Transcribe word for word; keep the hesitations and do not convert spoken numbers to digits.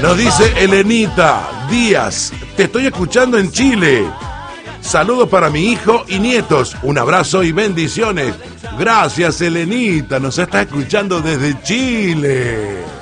Nos dice Elenita Díaz, te estoy escuchando en Chile. Saludos para mi hijo y nietos. Un abrazo y bendiciones. Gracias, Elenita. Nos está escuchando desde Chile.